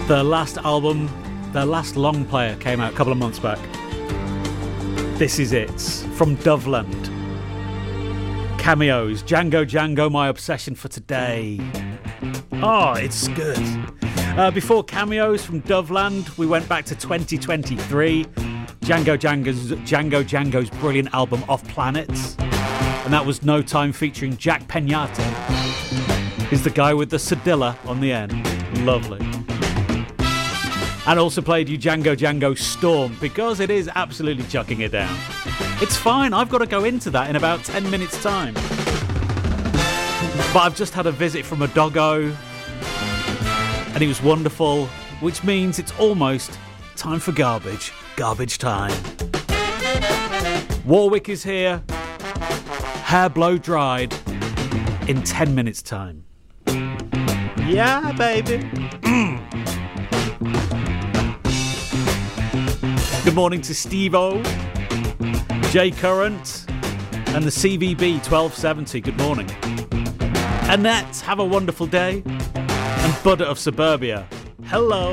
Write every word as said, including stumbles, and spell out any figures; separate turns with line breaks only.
Their last album, their last long player came out a couple of months back. This is it, from Doveland. Cameos, Django Django, my obsession for today. Oh, it's good. Uh, before Cameos from Doveland, we went back to twenty twenty-three. Django Django's, Django Django's brilliant album Off Planets. And that was No Time featuring Jack Peñate. He's the guy with the cedilla on the end. Lovely. And also played you Django Django Storm, because it is absolutely chucking it down. It's fine, I've got to go into that in about ten minutes time. But I've just had a visit from a doggo, and he was wonderful, which means it's almost time for garbage. Garbage time. Warwick is here, hair blow dried, in ten minutes time. Yeah, baby. Mm. Good morning to Steve-O, Jay Current, and the C V B twelve seventy. Good morning. Annette, have a wonderful day. And Buddha of Suburbia, hello.